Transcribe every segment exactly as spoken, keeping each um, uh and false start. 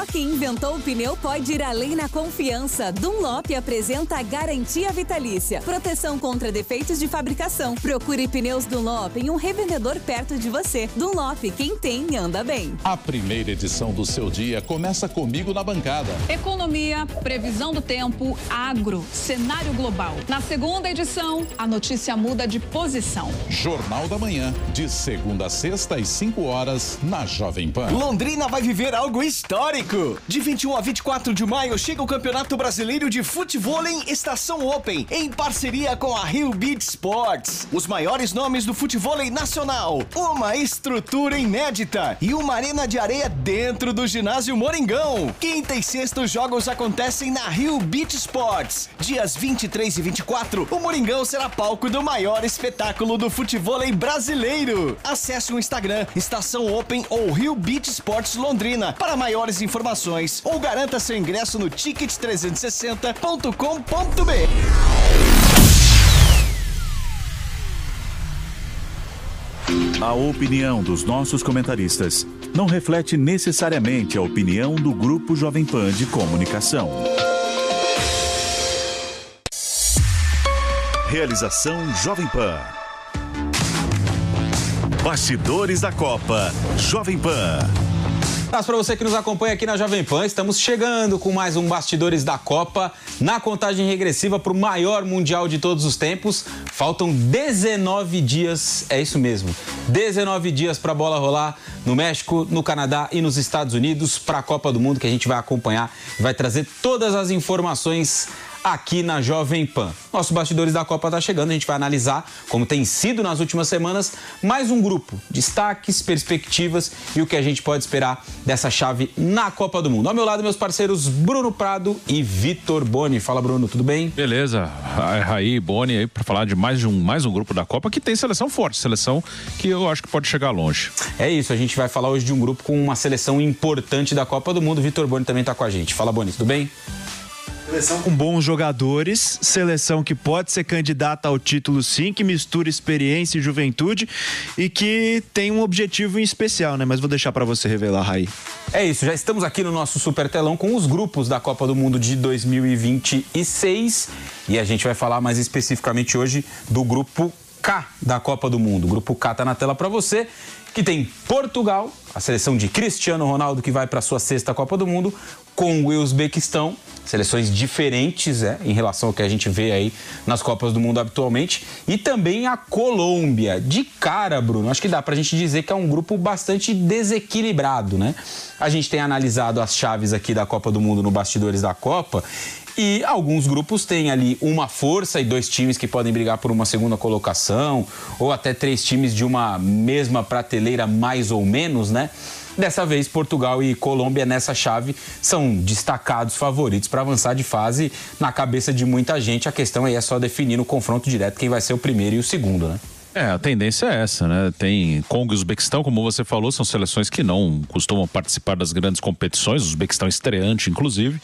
Quem inventou o pneu pode ir além na confiança. Dunlop apresenta a garantia vitalícia. Proteção contra defeitos de fabricação. Procure pneus Dunlop em um revendedor perto de você. Dunlop, quem tem, anda bem. A primeira edição do seu dia começa comigo na bancada. Economia, previsão do tempo, agro, cenário global. Na segunda edição, a notícia muda de posição. Jornal da Manhã, de segunda a sexta às cinco horas, na Jovem Pan. Londrina vai viver algo histórico. De vinte e um a vinte e quatro de maio chega o Campeonato Brasileiro de Futevôlei Estação Open, em parceria com a Rio Beach Sports. Os maiores nomes do futevôlei nacional, uma estrutura inédita e uma arena de areia dentro do ginásio Moringão. Quinta e sexta os jogos acontecem na Rio Beach Sports. Dias vinte e três e vinte e quatro, o Moringão será palco do maior espetáculo do futevôlei brasileiro. Acesse o Instagram Estação Open ou Rio Beach Sports Londrina para maiores informações ou garanta seu ingresso no ticket trezentos e sessenta ponto com ponto b r. A opinião dos nossos comentaristas não reflete necessariamente a opinião do Grupo Jovem Pan de Comunicação. Realização Jovem Pan. Bastidores da Copa Jovem Pan. Mas para você que nos acompanha aqui na Jovem Pan, estamos chegando com mais um Bastidores da Copa, na contagem regressiva para o maior mundial de todos os tempos. Faltam dezenove dias, é isso mesmo, dezenove dias para a bola rolar no México, no Canadá e nos Estados Unidos para a Copa do Mundo, que a gente vai acompanhar e vai trazer todas as informações aqui na Jovem Pan. Nosso Bastidores da Copa está chegando, a gente vai analisar, como tem sido nas últimas semanas, mais um grupo, destaques, perspectivas e o que a gente pode esperar dessa chave na Copa do Mundo. Ao meu lado, meus parceiros Bruno Prado e Vitor Boni. Fala, Bruno, tudo bem? Beleza, Raí, Boni aí para falar de mais um, mais um grupo da Copa que tem seleção forte, seleção que eu acho que pode chegar longe. É isso, a gente vai falar hoje de um grupo com uma seleção importante da Copa do Mundo. Vitor Boni também está com a gente. Fala, Boni, tudo bem? Seleção com bons jogadores, seleção que pode ser candidata ao título sim, que mistura experiência e juventude e que tem um objetivo em especial, né? Mas vou deixar para você revelar, Raí. É isso, já estamos aqui no nosso super telão com os grupos da Copa do Mundo de dois mil e vinte e seis e a gente vai falar mais especificamente hoje do grupo K da Copa do Mundo. O grupo K tá na tela para você, que tem Portugal, a seleção de Cristiano Ronaldo que vai para sua sexta Copa do Mundo, Congo e Uzbequistão, seleções diferentes é, em relação ao que a gente vê aí nas Copas do Mundo habitualmente, e também a Colômbia. De cara, Bruno, acho que dá pra gente dizer que é um grupo bastante desequilibrado, né? A gente tem analisado as chaves aqui da Copa do Mundo no Bastidores da Copa, e alguns grupos têm ali uma força e dois times que podem brigar por uma segunda colocação, ou até três times de uma mesma prateleira mais ou menos, né? Dessa vez, Portugal e Colômbia nessa chave são destacados favoritos para avançar de fase na cabeça de muita gente. A questão aí é só definir no confronto direto quem vai ser o primeiro e o segundo, né? É, a tendência é essa, né? Tem Congo e Uzbequistão, como você falou, são seleções que não costumam participar das grandes competições, o Uzbequistão estreante, inclusive,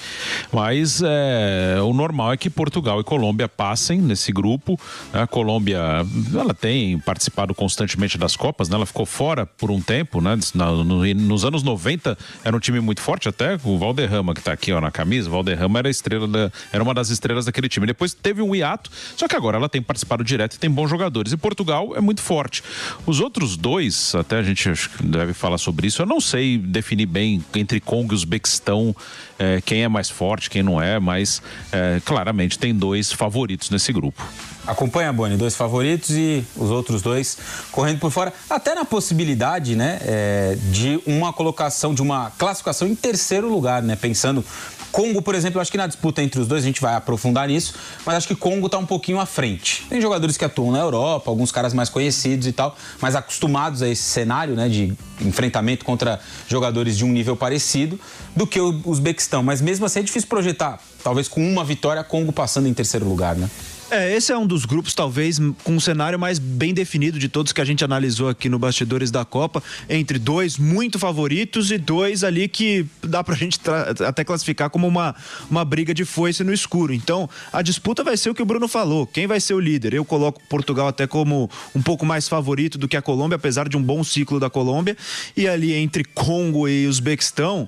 mas é, o normal é que Portugal e Colômbia passem nesse grupo. A Colômbia, ela tem participado constantemente das Copas, né? Ela ficou fora por um tempo, né? No, no, nos anos noventa era um time muito forte, até o Valderrama, que tá aqui ó, na camisa, o Valderrama era, a estrela da, era uma das estrelas daquele time. Depois teve um hiato, só que agora ela tem participado direto e tem bons jogadores. E Portugal é muito forte. Os outros dois, até a gente acho que deve falar sobre isso, eu não sei definir bem entre Congo e Uzbequistão é, quem é mais forte, quem não é, mas é, claramente tem dois favoritos nesse grupo. Acompanha, Boni, dois favoritos e os outros dois correndo por fora, até na possibilidade, né, é, de uma colocação, de uma classificação em terceiro lugar, né, pensando Congo, por exemplo, acho que na disputa entre os dois a gente vai aprofundar nisso, mas acho que Congo está um pouquinho à frente. Tem jogadores que atuam na Europa, alguns caras mais conhecidos e tal, mas acostumados a esse cenário, né, de enfrentamento contra jogadores de um nível parecido do que o Uzbequistão. Mas mesmo assim é difícil projetar, talvez com uma vitória, Congo passando em terceiro lugar, né? É, esse é um dos grupos, talvez, com um cenário mais bem definido de todos que a gente analisou aqui no Bastidores da Copa, entre dois muito favoritos e dois ali que dá pra gente até classificar como uma, uma briga de foice no escuro. Então, a disputa vai ser o que o Bruno falou, quem vai ser o líder? Eu coloco Portugal até como um pouco mais favorito do que a Colômbia, apesar de um bom ciclo da Colômbia, e ali entre Congo e Uzbequistão,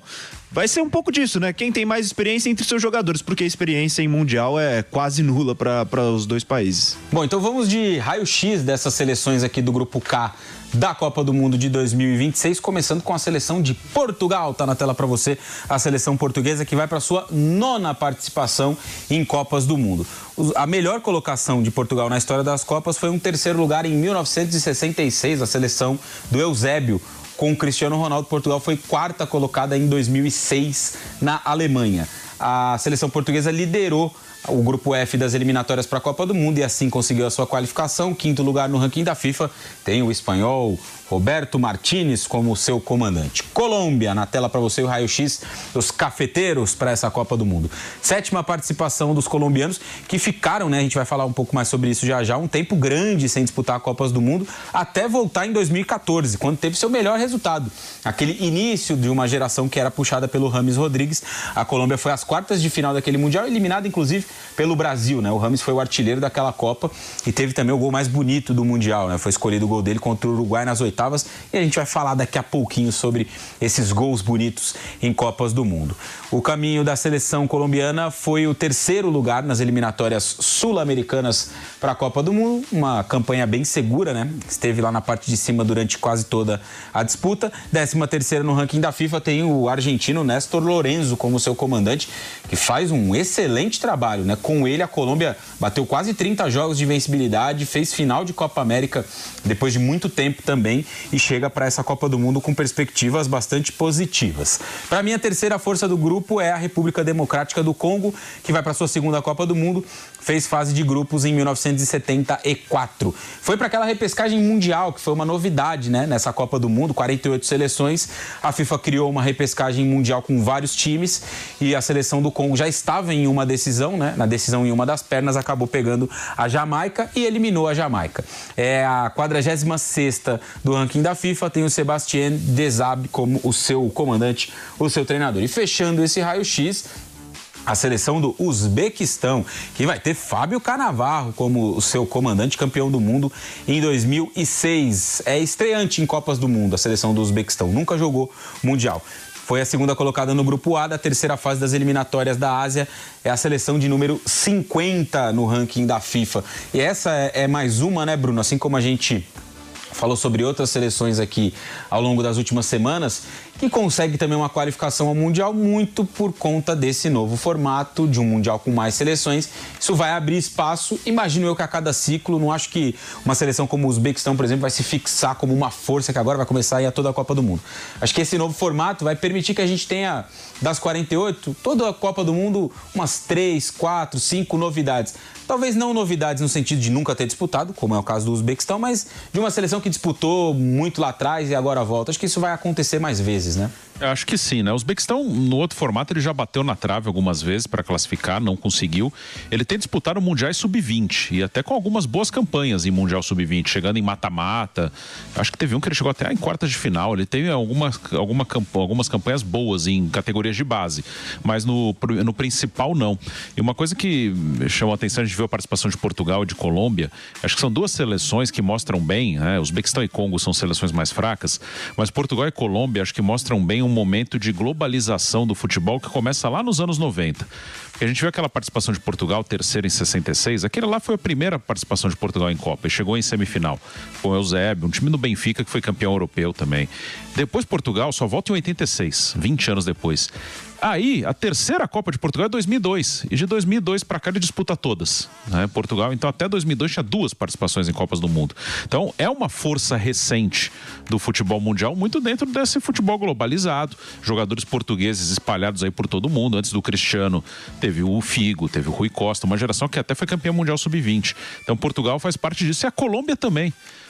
vai ser um pouco disso, né? Quem tem mais experiência entre seus jogadores, porque a experiência em Mundial é quase nula para os dois países. Bom, então vamos de raio-x dessas seleções aqui do Grupo K da Copa do Mundo de dois mil e vinte e seis, começando com a seleção de Portugal. Tá na tela para você a seleção portuguesa que vai para sua nona participação em Copas do Mundo. A melhor colocação de Portugal na história das Copas foi um terceiro lugar em mil novecentos e sessenta e seis, a seleção do Eusébio. Com o Cristiano Ronaldo, Portugal foi quarta colocada em dois mil e seis na Alemanha. A seleção portuguesa liderou o grupo F das eliminatórias para a Copa do Mundo e assim conseguiu a sua qualificação. Quinto lugar no ranking da FIFA, tem o espanhol Roberto Martínez como seu comandante. Colômbia, na tela para você o raio-x dos cafeteiros para essa Copa do Mundo. Sétima participação dos colombianos que ficaram, né, a gente vai falar um pouco mais sobre isso já já, um tempo grande sem disputar a Copas do Mundo, até voltar em dois mil e quatorze, quando teve seu melhor resultado. Aquele início de uma geração que era puxada pelo James Rodrigues. A Colômbia foi às quartas de final daquele Mundial, eliminada inclusive pelo Brasil, né? O James foi o artilheiro daquela Copa e teve também o gol mais bonito do Mundial, né? Foi escolhido o gol dele contra o Uruguai nas oitavas e a gente vai falar daqui a pouquinho sobre esses gols bonitos em Copas do Mundo. O caminho da seleção colombiana foi o terceiro lugar nas eliminatórias sul-americanas para a Copa do Mundo, uma campanha bem segura, né? Esteve lá na parte de cima durante quase toda a disputa. Décima terceira no ranking da FIFA tem o argentino Néstor Lorenzo como seu comandante, que faz um excelente trabalho, né? Com ele, a Colômbia bateu quase trinta jogos de invencibilidade, fez final de Copa América depois de muito tempo também e chega para essa Copa do Mundo com perspectivas bastante positivas. Para mim, a terceira força do grupo é a República Democrática do Congo, que vai para sua segunda Copa do Mundo, fez fase de grupos em mil novecentos e setenta e quatro. Foi para aquela repescagem mundial, que foi uma novidade, né, nessa Copa do Mundo, quarenta e oito seleções. A FIFA criou uma repescagem mundial com vários times e a seleção do Congo já estava em uma decisão, né, na decisão em uma das pernas, acabou pegando a Jamaica e eliminou a Jamaica. É a quadragésima sexta do ranking da FIFA, tem o Sébastien Desabre como o seu comandante, o seu treinador. E fechando esse raio-x, a seleção do Uzbequistão, que vai ter Fábio Cannavaro como o seu comandante, campeão do mundo em dois mil e seis. É estreante em Copas do Mundo, a seleção do Uzbequistão, nunca jogou Mundial. Foi a segunda colocada no grupo A da terceira fase das eliminatórias da Ásia. É a seleção de número cinquenta no ranking da FIFA. E essa é, é mais uma, né, Bruno? Assim como a gente falou sobre outras seleções aqui ao longo das últimas semanas, que consegue também uma qualificação ao Mundial muito por conta desse novo formato de um Mundial com mais seleções. Isso vai abrir espaço, imagino eu que a cada ciclo, não acho que uma seleção como o Uzbequistão, por exemplo, vai se fixar como uma força que agora vai começar a ir a toda a Copa do Mundo. Acho que esse novo formato vai permitir que a gente tenha, das quarenta e oito, toda a Copa do Mundo, umas três, quatro, cinco novidades. Talvez não novidades no sentido de nunca ter disputado, como é o caso do Uzbequistão, mas de uma seleção que disputou muito lá atrás e agora volta. Acho que isso vai acontecer mais vezes, né? Eu acho que sim, né? O Uzbequistão, no outro formato, ele já bateu na trave algumas vezes para classificar, não conseguiu. Ele tem disputado Mundiais sub vinte e até com algumas boas campanhas em Mundial sub vinte, chegando em mata-mata. Acho que teve um que ele chegou até em quartas de final. Ele teve algumas, alguma, algumas campanhas boas em categorias de base, mas no, no principal não. E uma coisa que chamou a atenção, a gente viu a participação de Portugal e de Colômbia. Acho que são duas seleções que mostram bem, né? Uzbequistão e Congo são seleções mais fracas, mas Portugal e Colômbia acho que mostram bem um momento de globalização do futebol que começa lá nos anos noventa. Porque a gente viu aquela participação de Portugal, terceira em sessenta e seis, aquele lá foi a primeira participação de Portugal em Copa e chegou em semifinal com o Eusébio, um time do Benfica que foi campeão europeu também. Depois Portugal só volta em oitenta e seis, vinte anos depois. Aí, a terceira Copa de Portugal é dois mil e dois. E de dois mil e dois para cá ele disputa todas, né? Portugal, então, até dois mil e dois tinha duas participações em Copas do Mundo. Então, é uma força recente do futebol mundial, muito dentro desse futebol globalizado. Jogadores portugueses espalhados aí por todo o mundo. Antes do Cristiano, teve o Figo, teve o Rui Costa, uma geração que até foi campeã mundial sub vinte. Então, Portugal faz parte disso e a Colômbia também.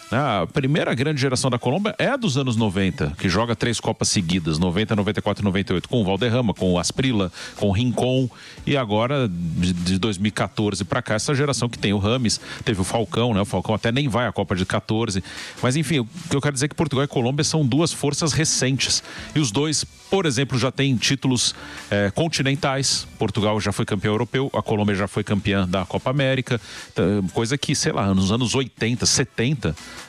A primeira grande geração da Colômbia é a dos anos noventa, que joga três Copas seguidas, noventa, noventa e quatro e noventa e oito, com o Valderrama, com o Asprilla, com o Rincon, e agora de dois mil e quatorze para cá, essa geração que tem o Rames, teve o Falcão, né? O Falcão até nem vai à Copa de quatorze, mas enfim, o que eu quero dizer é que Portugal e Colômbia são duas forças recentes, e os dois, por exemplo, já têm títulos é, continentais. Portugal já foi campeão europeu, a Colômbia já foi campeã da Copa América, coisa que, sei lá, nos anos oitenta, setenta,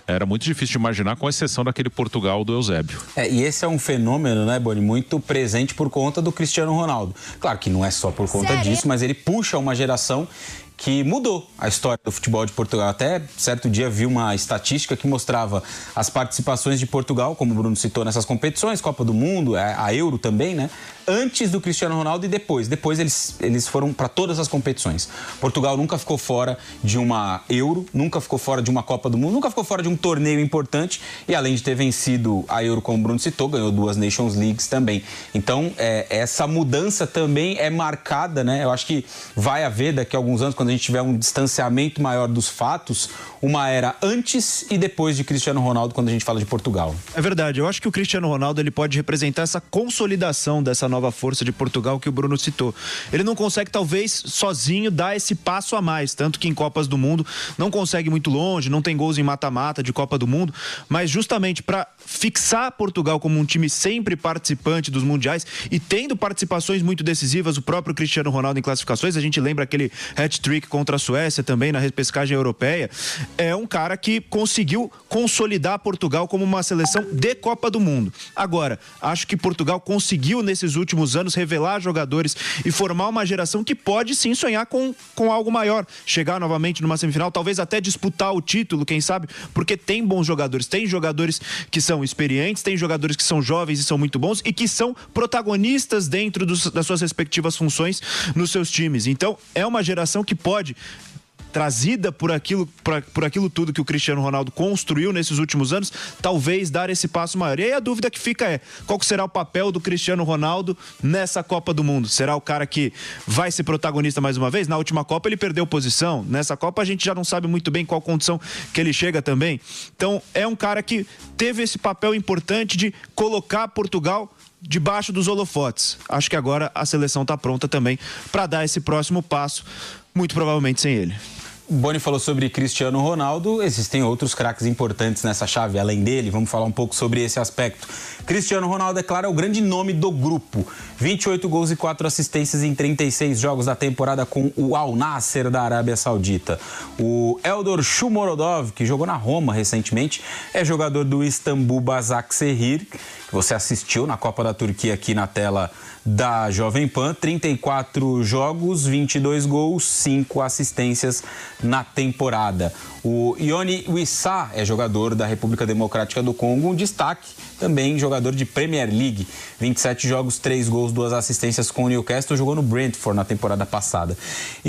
era muito difícil de imaginar, com exceção daquele Portugal do Eusébio. É, e esse é um fenômeno, né, Boni, muito presente por conta do Cristiano Ronaldo. Claro que não é só por conta Sério? disso, mas ele puxa uma geração que mudou a história do futebol de Portugal. Até certo dia vi uma estatística que mostrava as participações de Portugal, como o Bruno citou, nessas competições, Copa do Mundo, a Euro também, né? Antes do Cristiano Ronaldo e depois. Depois eles, eles foram para todas as competições. Portugal nunca ficou fora de uma Euro, nunca ficou fora de uma Copa do Mundo, nunca ficou fora de um torneio importante e, além de ter vencido a Euro, como o Bruno citou, ganhou duas Nations Leagues também. Então, é, essa mudança também é marcada, né? Eu acho que vai haver daqui a alguns anos, quando a gente tiver um distanciamento maior dos fatos, uma era antes e depois de Cristiano Ronaldo, quando a gente fala de Portugal. É verdade, eu acho que o Cristiano Ronaldo ele pode representar essa consolidação dessa nova força de Portugal que o Bruno citou. Ele não consegue, talvez, sozinho dar esse passo a mais, tanto que em Copas do Mundo não consegue muito longe, não tem gols em mata-mata de Copa do Mundo, mas justamente para fixar Portugal como um time sempre participante dos mundiais e tendo participações muito decisivas, o próprio Cristiano Ronaldo em classificações, a gente lembra aquele hat-trick contra a Suécia também na repescagem europeia, é um cara que conseguiu consolidar Portugal como uma seleção de Copa do Mundo. Agora, acho que Portugal conseguiu nesses últimos anos revelar jogadores e formar uma geração que pode sim sonhar com, com algo maior, chegar novamente numa semifinal, talvez até disputar o título, quem sabe, porque tem bons jogadores, tem jogadores que são experientes, tem jogadores que são jovens e são muito bons e que são protagonistas dentro dos, das suas respectivas funções nos seus times. Então, é uma geração que pode, trazida por aquilo, por, por aquilo tudo que o Cristiano Ronaldo construiu nesses últimos anos, talvez dar esse passo maior. E aí a dúvida que fica é, qual que será o papel do Cristiano Ronaldo nessa Copa do Mundo? Será o cara que vai ser protagonista mais uma vez? Na última Copa ele perdeu posição, nessa Copa a gente já não sabe muito bem qual condição que ele chega também. Então é um cara que teve esse papel importante de colocar Portugal debaixo dos holofotes. Acho que agora a seleção está pronta também para dar esse próximo passo, muito provavelmente sem ele. O Boni falou sobre Cristiano Ronaldo, existem outros craques importantes nessa chave, além dele, vamos falar um pouco sobre esse aspecto. Cristiano Ronaldo, é claro, é o grande nome do grupo. vinte e oito gols e quatro assistências em trinta e seis jogos da temporada com o Al Nassr da Arábia Saudita. O Eldor Shomurodov, que jogou na Roma recentemente, é jogador do Istambul Basaksehir, que você assistiu na Copa da Turquia aqui na tela da Jovem Pan. trinta e quatro jogos, vinte e dois gols, cinco assistências na temporada. O Yoni Wissa é jogador da República Democrática do Congo, um destaque, também jogador de Premier League. vinte e sete jogos, três gols, duas assistências com o Newcastle, jogou no Brentford na temporada passada.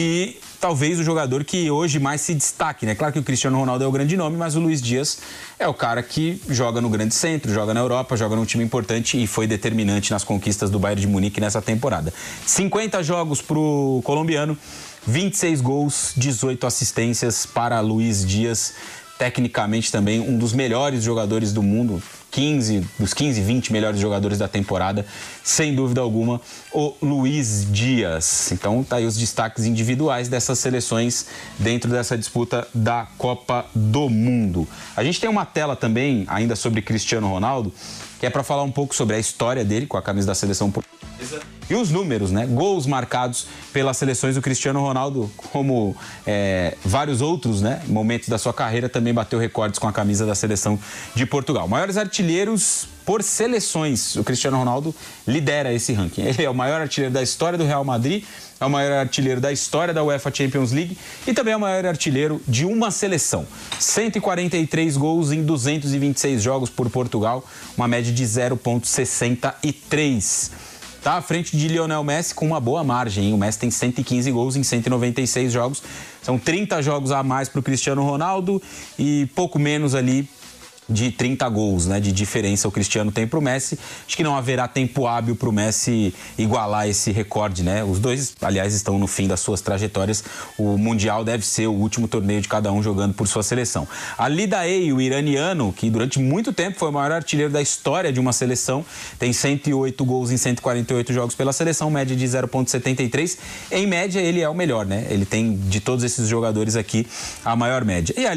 E talvez o jogador que hoje mais se destaque, né? Claro que o Cristiano Ronaldo é o grande nome, mas o Luiz Dias é o cara que joga no grande centro, joga na Europa, joga num time importante e foi determinante nas conquistas do Bayern de Munique nessa temporada. cinquenta jogos pro colombiano, vinte e seis gols, dezoito assistências para Luiz Dias, tecnicamente também um dos melhores jogadores do mundo, quinze, dos quinze, vinte melhores jogadores da temporada, sem dúvida alguma, o Luiz Dias. Então tá aí os destaques individuais dessas seleções dentro dessa disputa da Copa do Mundo. A gente tem uma tela também ainda sobre Cristiano Ronaldo, que é para falar um pouco sobre a história dele com a camisa da seleção portuguesa e os números, né? Gols marcados pelas seleções do Cristiano Ronaldo, como é, vários outros, né, momentos da sua carreira, também bateu recordes com a camisa da seleção de Portugal. Maiores artilheiros por seleções. O Cristiano Ronaldo lidera esse ranking. Ele é o maior artilheiro da história do Real Madrid, é o maior artilheiro da história da UEFA Champions League e também é o maior artilheiro de uma seleção. cento e quarenta e três gols em duzentos e vinte e seis jogos por Portugal, uma média de zero vírgula sessenta e três. Está à frente de Lionel Messi com uma boa margem, hein? O Messi tem cento e quinze gols em cento e noventa e seis jogos. São trinta jogos a mais para o Cristiano Ronaldo e pouco menos ali de trinta gols, né, de diferença o Cristiano tem para o Messi. Acho que não haverá tempo hábil para o Messi igualar esse recorde, né? Os dois, aliás, estão no fim das suas trajetórias. O Mundial deve ser o último torneio de cada um jogando por sua seleção. Ali Daei, o iraniano, que durante muito tempo foi o maior artilheiro da história de uma seleção, tem cento e oito gols em cento e quarenta e oito jogos pela seleção, média de zero vírgula setenta e três. Em média, ele é o melhor, né? Ele tem, de todos esses jogadores aqui, a maior média. E ali